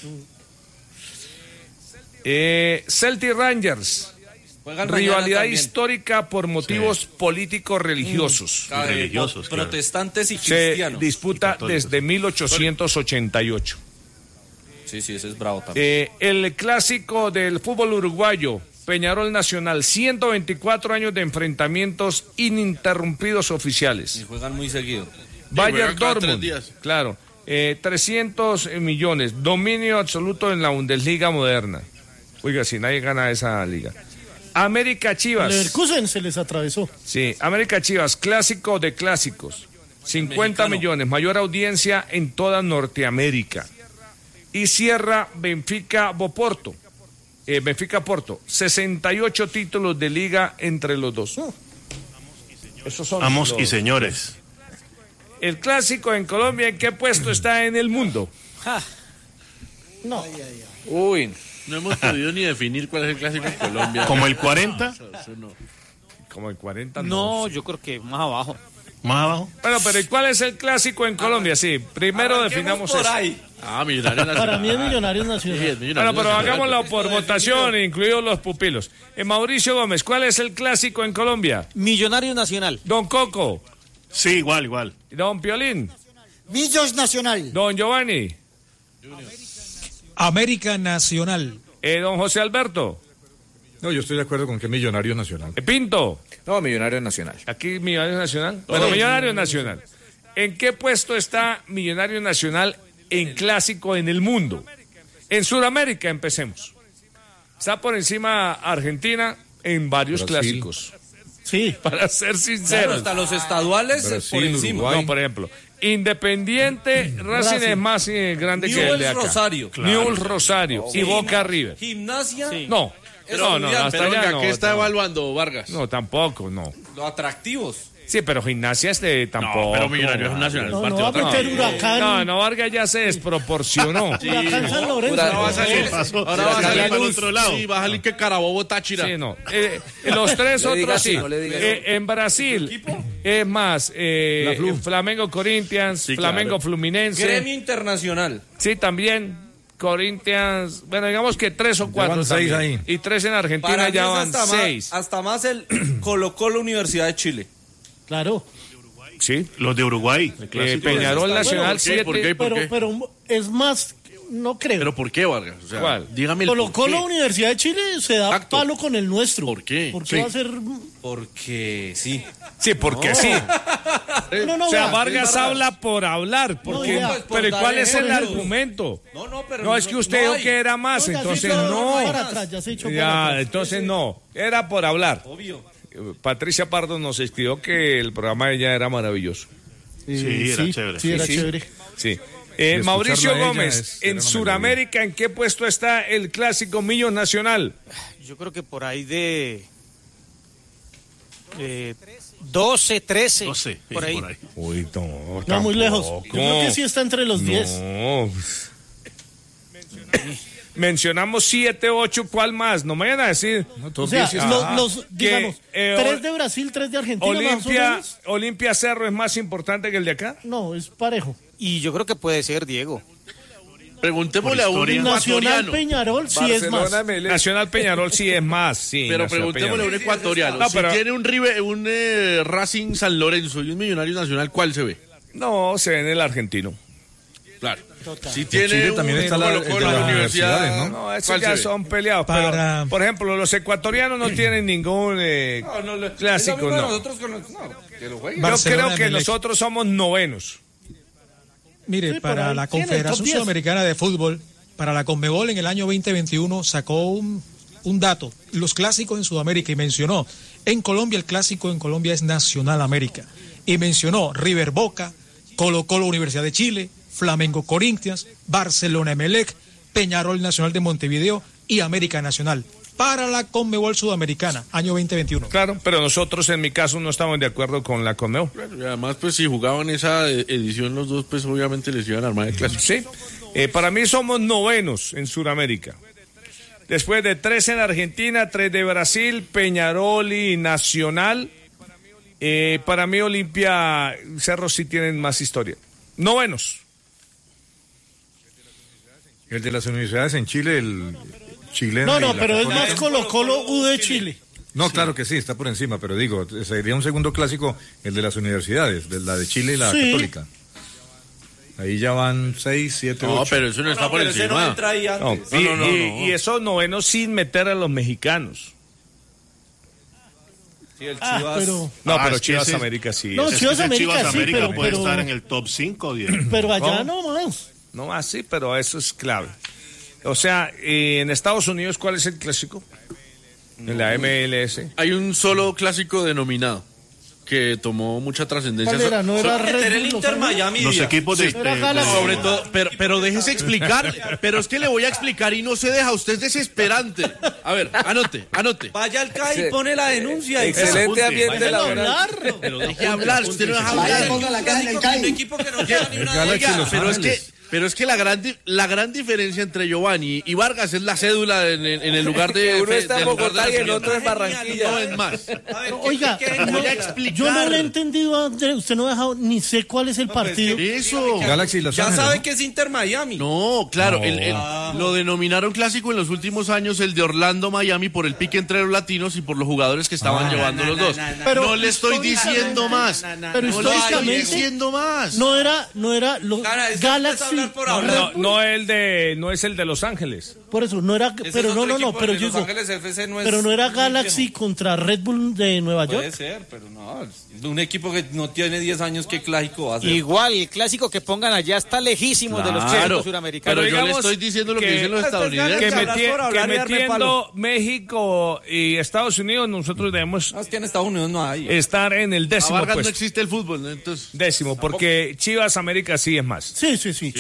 Celtic Rangers. Rivalidad histórica por motivos políticos religiosos. Religiosos, claro. Protestantes y cristianos. Se disputa desde 1888. Sí, ese es bravo también. El clásico del fútbol uruguayo, Peñarol Nacional, 124 años de enfrentamientos ininterrumpidos oficiales. Y juegan muy seguido. Bayern Dortmund, claro, 300 millones, dominio absoluto en la Bundesliga moderna. Oiga, si nadie gana esa liga. América Chivas. Leverkusen se les atravesó. Sí, América Chivas, clásico de clásicos. 50 millones, mayor audiencia en toda Norteamérica. Y cierra Benfica Porto, 68 títulos de liga entre los dos. Esos son Amos y señores. El clásico en Colombia, ¿en qué puesto está en el mundo? No. Uy, no hemos podido ni definir cuál es el clásico en Colombia. ¿Como el 40? Como el 40 no, yo creo que más abajo. ¿Más abajo? Bueno, pero ¿y cuál es el clásico en Colombia? Sí, primero definamos eso. Millonarios Nacional. Para mí es Millonarios Nacional. Bueno, pero hagámoslo por votación, incluidos los pupilos. Mauricio Gómez, ¿cuál es el clásico en Colombia? Millonarios Nacional. Don Coco. Sí, igual. Don Piolín. Millos Nacional. Don Giovanni. América Nacional. Don José Alberto. No, yo estoy de acuerdo con que Millonarios Nacional. Pinto. No, Millonarios Nacional. Aquí Millonarios Nacional. Bueno, Millonarios Nacional. ¿En qué puesto está Millonarios Nacional en clásico en el mundo? En Sudamérica empecemos. Está por encima Argentina en varios clásicos. Sí. Para ser sincero. Claro, hasta los estaduales por encima. Uruguay. No, por ejemplo, Independiente, Racing es más grande que el de acá. Rosario. Newell's Rosario y Boca River. Gimnasia. Sí. No, hasta allá no. ¿Qué está evaluando Vargas? No, tampoco, no. Los atractivos. Sí, pero Gimnasia tampoco. No, pero Millonarios Nacional. No va a meter Huracán. No, Vargas ya se desproporcionó. Huracán San Lorenzo. Ahora va a salir para el otro lado. Sí, va a salir que Carabobo Táchira. Sí, no. Los tres otros sí. En Brasil es más Flamengo Corinthians, Flamengo Fluminense. Gremio Internacional. Sí, también. Corinthians, bueno, digamos que 3 o 4 6 ahí. Y 3 en Argentina ya van 6. Hasta más el Colo-Colo Universidad de Chile. Claro. Sí. Los de Uruguay. Peñarol Nacional 7. ¿Por qué? Pero es más, no creo. ¿Pero por qué, Vargas? O sea, ¿cuál? Dígame el Colo-Colo Universidad de Chile se da palo con el nuestro. ¿Por qué? ¿Por qué va a ser...? Porque sí. Sí, porque sí. No, o sea, Vargas habla por hablar. Porque, pero ¿y cuál es el argumento? Pero no, es que usted dijo que era más, entonces no. Entonces no. Era por hablar. Obvio. Patricia Pardo nos escribió que el programa de ella era maravilloso. Sí, era chévere. Sí, era chévere. Sí. Mauricio Gómez, en Sudamérica, ¿en qué puesto está el clásico Millos Nacional? Yo creo que por ahí de 12, 13. 12, por ahí. Uy, no. No, muy lejos. Yo creo que sí está entre los 10. No. Mencionamos 7, 8, ¿cuál más? No me vayan a decir. O sea, digamos, 3 de Brasil, 3 de Argentina. ¿Olimpia Cerro es más importante que el de acá? No, es parejo. Y yo creo que puede ser Diego. Preguntémosle a un Nacional Peñarol sí es más. Nacional Peñarol sí es más, sí. Pero preguntémosle a un ecuatoriano. No, pero... Si tiene un Racing San Lorenzo y un Millonarios Nacional, ¿cuál se ve? No, se ve en el argentino. Claro. Total. Si tiene Chile también está la universidades, ¿no? No, esos ya son peleados. Pero, por ejemplo, los ecuatorianos no tienen ningún clásico, no. Nosotros Yo creo que nosotros somos novenos. Mire, para la Confederación Sudamericana de Fútbol, para la Conmebol en el año 2021 sacó un dato, los clásicos en Sudamérica, y mencionó, en Colombia el clásico en Colombia es Nacional América, y mencionó River Boca, Colo-Colo Universidad de Chile, Flamengo Corinthians, Barcelona Emelec, Peñarol Nacional de Montevideo y América Nacional. Para la Conmebol Sudamericana, año 2021. Claro, pero nosotros en mi caso no estamos de acuerdo con la Conmebol. Claro, y además, pues si jugaban esa edición los dos, pues obviamente les iban a armar el clásico. Sí, para mí somos novenos en Sudamérica. Después de 3 en Argentina, 3 de Brasil, Peñarol y Nacional. Para mí Olimpia, Cerro sí tienen más historia. Novenos. El de las universidades en Chile, el chileno. No, pero es más Colo-Colo U de Chile. No, sí. Claro que sí, está por encima, pero digo, sería un segundo clásico el de las universidades, la de Chile y la Católica. Ahí ya van 6, 7, 8. No, pero eso no está por encima. No entra ahí antes. Y esos novenos sin meter a los mexicanos. Sí, el Chivas. Pero Chivas América sí. No, Chivas América sí, pero puede estar en el top 5 o 10. Pero allá no más. No más, sí, pero eso es clave. O sea, en Estados Unidos, ¿cuál es el clásico? En la MLS. Hay un solo clásico denominado que tomó mucha trascendencia. ¿Cuál era? ¿No era el Inter Miami? Los equipos de sobre todo, pero déjese explicar. Pero es que le voy a explicar y no se deja. Usted es desesperante. A ver, anote. Vaya al CAI y pone la denuncia. Excelente ambiente laboral. Pero deje hablar. Usted no deja hablar. Un equipo que no queda ni una. Pero es que la gran diferencia entre Giovanni y Vargas es la cédula en el lugar de... Uno está en Bogotá y el otro en Barranquilla. No es más. Oiga, yo no lo he entendido, Andrés. Usted no ha dejado, ni sé cuál es el partido. Eso. Galaxy Los ya Ángeles, sabe ¿no? que es Inter Miami. No, claro. Lo denominaron clásico en los últimos años, el de Orlando-Miami, por el pique entre los latinos y por los jugadores que estaban llevando los dos. Pero no le estoy diciendo más. Pero históricamente no era Galaxy. No es el de Los Ángeles. Por eso no era, pero pero yo digo, pero no era Galaxy contra Red Bull de Nueva York. Puede ser, pero no, un equipo que no tiene 10 años, ¿qué clásico va a ser? Igual, el clásico que pongan allá está lejísimo de los clásicos suramericanos. Pero yo le estoy diciendo lo que dicen los estadounidenses. Que metiendo México y Estados Unidos, nosotros debemos que en Estados Unidos no hay. Estar en el 10º Vargas puesto. No existe el fútbol, ¿no? Entonces, 10º, porque Chivas América sí es más. Sí.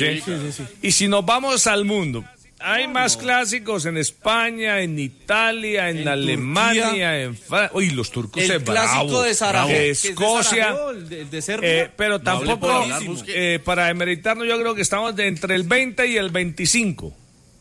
Y si nos vamos al mundo, hay más clásicos en España, en Italia, en Alemania, Turquía, en Francia. Uy, los turcos el clásico de Sarajevo, Escocia, de Serbia. pero tampoco para demeritarnos, yo creo que estamos entre el 20 y el 25.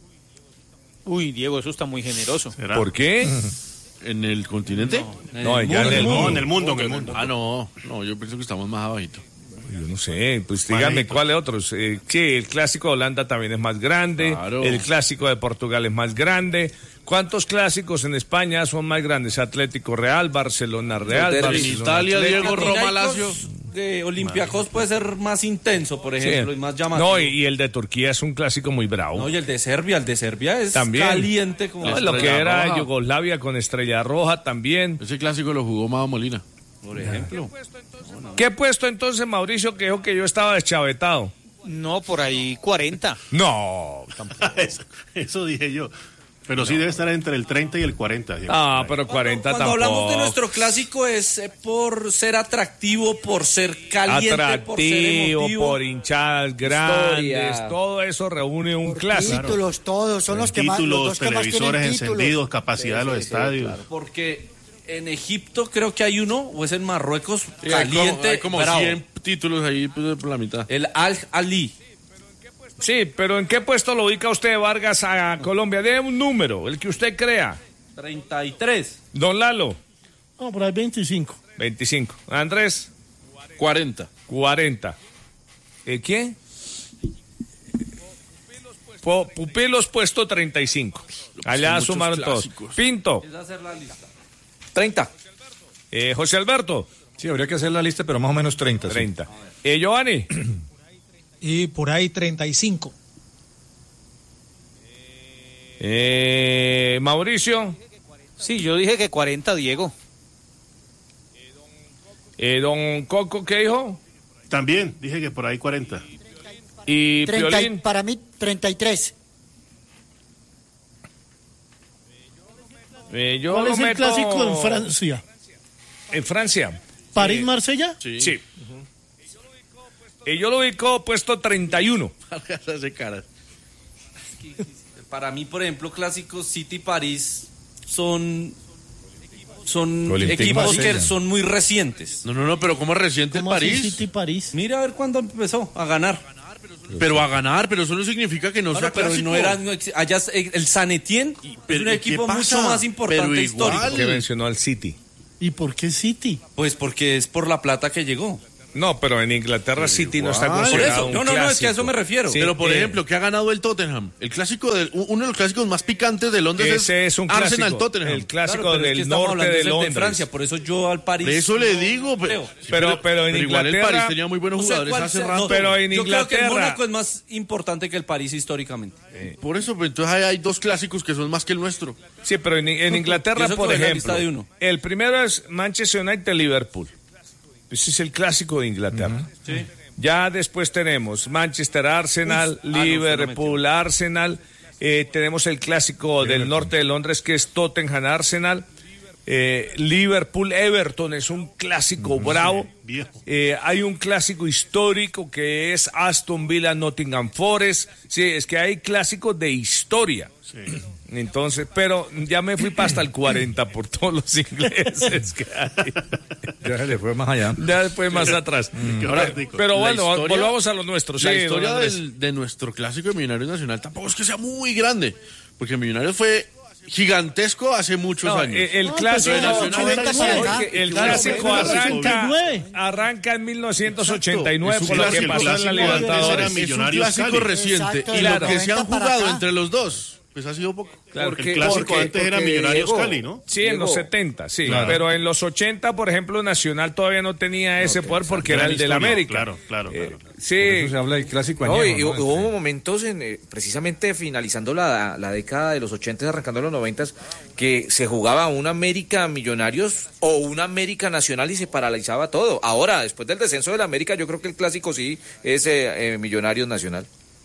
Uy, Diego, eso está muy generoso. ¿Será? ¿Por qué? ¿En el continente? No, en el mundo. Ah, no, yo pienso que estamos más abajito. Yo no sé, pues dígame cuáles otros. Que el clásico de Holanda también es más grande, claro. El clásico de Portugal es más grande. ¿Cuántos clásicos en España son más grandes? Atlético Real, Barcelona Real, en Barcelona Italia, Atlético. Diego Roma Lazio. De Olympiacos puede ser más intenso, por ejemplo, y más llamativo. No, y el de Turquía es un clásico muy bravo. No, y el de Serbia es también caliente como lo que era Roja. Yugoslavia con Estrella Roja también. Ese clásico lo jugó Mado Molina, por ejemplo. ¿Qué puesto entonces, Mauricio, que dijo que yo estaba deschavetado? No, por ahí 40. No, tampoco. Eso dije yo. Pero sí debe estar entre el 30 y el 40. Ah, pero 40 cuando tampoco. Cuando hablamos de nuestro clásico es por ser atractivo, por ser caliente, por ser emotivo. Por hinchadas grandes, todo eso reúne un clásico. Títulos, todos, son los que más títulos, televisores encendidos, capacidad de los estadios. Claro. Porque en Egipto creo que hay uno, o es en Marruecos, caliente. Hay como 100 títulos ahí por la mitad. El Al-Ali. Sí, pero ¿en qué puesto lo ubica usted, Vargas, a Colombia? Dé un número, el que usted crea. 33. Don Lalo. No, por ahí 25. 25. Andrés. 40. ¿Quién? Pupilos puesto 35. Allá sumaron todos. Pinto. Es hacer la lista. 30. José Alberto. Sí, habría que hacer la lista, pero más o menos 30. 30. Sí. Giovanni. Y por ahí 35. Mauricio. Sí, yo dije que 40, Diego. Don Coco, ¿qué dijo? También, dije que por ahí 40. ¿Y Piolín? Para mí, 33. ¿Cuál es el clásico en Francia? ¿En Francia? ¿París-Marsella? Sí. Yo lo ubico puesto 31. Para mí, por ejemplo, clásicos City-París son equipos que son muy recientes. No, pero ¿cómo es reciente el París? City-París. Mira a ver cuándo empezó a ganar. Pero eso no significa que no sea clásico. Allá el San Etienne es un equipo mucho más importante histórico. ¿Por qué mencionó al City? ¿Y por qué City? Pues porque es por la plata que llegó. No, pero en Inglaterra City no está considerado un clásico. No, es que a eso me refiero. Sí, pero, por ejemplo, ¿qué ha ganado el Tottenham? El clásico uno de los clásicos más picantes de Londres es un clásico, Arsenal-Tottenham. el clásico Claro, del norte de Londres. De Francia, por eso yo al París. De eso le digo, pero en igual el Inglaterra París tenía muy buenos jugadores hace rato. Pero en yo creo que el Inglaterra Mónaco es más importante que el París históricamente. Por eso, pues, entonces hay dos clásicos que son más que el nuestro. Sí, pero en Inglaterra, Yo por creo que la lista de ejemplo, uno. el primero es Manchester United-Liverpool. Ese es el clásico de Inglaterra. Sí. Ya después tenemos Manchester-Arsenal, Liverpool-Arsenal. Tenemos el clásico del norte de Londres, que es Tottenham-Arsenal. Liverpool-Everton es un clásico bravo. Hay un clásico histórico que es Aston Villa-Nottingham Forest. Sí, es que hay clásicos de historia. Sí. Entonces, pero ya me fui hasta el 40 por todos los ingleses que hay. Ya se le fue más allá. Ya después más atrás. Pero bueno, volvamos a lo nuestro. La historia de nuestro clásico de Millonarios Nacional tampoco es que sea muy grande, porque Millonarios fue gigantesco hace muchos años. El clásico, arranca en 1989 por lo que pasó en la Libertadores. Es un clásico reciente. Y lo que se han jugado entre los dos, pues ha sido poco. Claro, el clásico antes era Millonarios Cali, ¿no? Sí, en los 70, sí. Claro. Pero en los 80, por ejemplo, Nacional todavía no tenía ese poder porque era el del América. Claro. Sí. Por eso se habla del clásico añejo, y hubo momentos, precisamente finalizando la década de los 80, arrancando los 90, que se jugaba un América Millonarios o un América Nacional y se paralizaba todo. Ahora, después del descenso del América, yo creo que el clásico sí es Millonarios Nacional.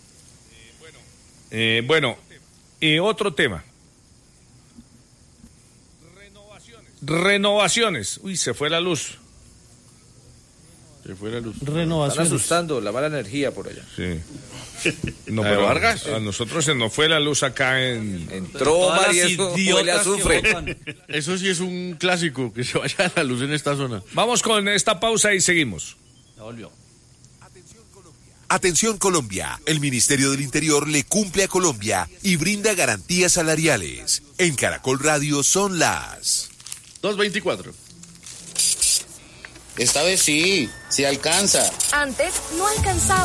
Bueno. Otro tema. Renovaciones. Uy, se fue la luz. Renovaciones. Están asustando la mala energía por allá. Sí. No, pero Vargas, a nosotros se nos fue la luz acá Entró Mario huele a azufre. Eso sí es un clásico, que se vaya la luz en esta zona. Vamos con esta pausa y seguimos. Ya volvió. Atención Colombia, el Ministerio del Interior le cumple a Colombia y brinda garantías salariales. En Caracol Radio son las 2:24. Esta vez sí alcanza. Antes no alcanzaba.